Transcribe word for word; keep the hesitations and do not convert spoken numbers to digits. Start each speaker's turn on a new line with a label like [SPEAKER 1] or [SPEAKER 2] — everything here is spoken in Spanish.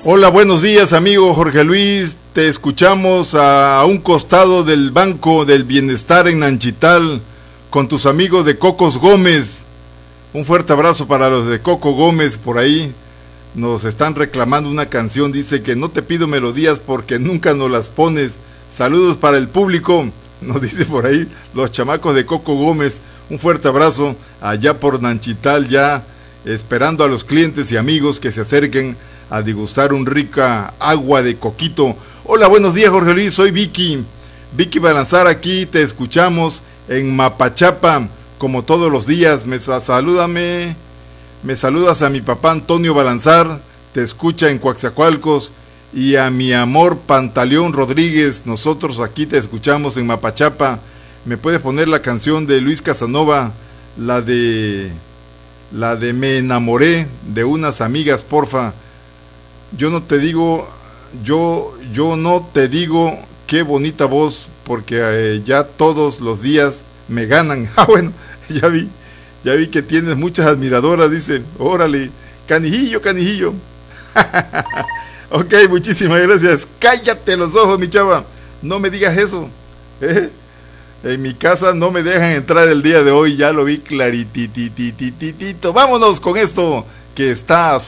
[SPEAKER 1] Hola, buenos días, amigo Jorge Luis. Te escuchamos a, a un costado del Banco del Bienestar en Nanchital con tus amigos de Cocos Gómez. Un fuerte abrazo para los de Coco Gómez por ahí. Nos están reclamando una canción, dice que no te pido melodías porque nunca nos las pones. Saludos para el público, nos dice por ahí los chamacos de Coco Gómez. Un fuerte abrazo allá por Nanchital, ya esperando a los clientes y amigos que se acerquen a degustar un rica agua de coquito. Hola, buenos días, Jorge Luis, soy Vicky. Vicky Balanzar, aquí te escuchamos en Mapachapa, como todos los días. Me salúdame, me saludas a mi papá Antonio Balanzar, te escucha en Coaxacualcos, y a mi amor Pantaleón Rodríguez, nosotros aquí te escuchamos en Mapachapa. ¿Me puedes poner la canción de Luis Casanova, la de la de Me enamoré de unas amigas, porfa? Yo no te digo, yo, yo no te digo qué bonita voz, porque eh, ya todos los días me ganan. Ah, bueno, ya vi, ya vi que tienes muchas admiradoras, dice. Órale, canijillo, canijillo. Ok, muchísimas gracias. Cállate los ojos, mi chava. No me digas eso. ¿Eh? En mi casa no me dejan entrar el día de hoy, ya lo vi claritititititito. Vámonos con esto que está